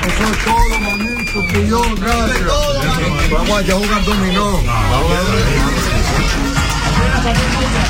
Eso es todo, manito, tuyo, gracias. Vamos allá a jugar dominó.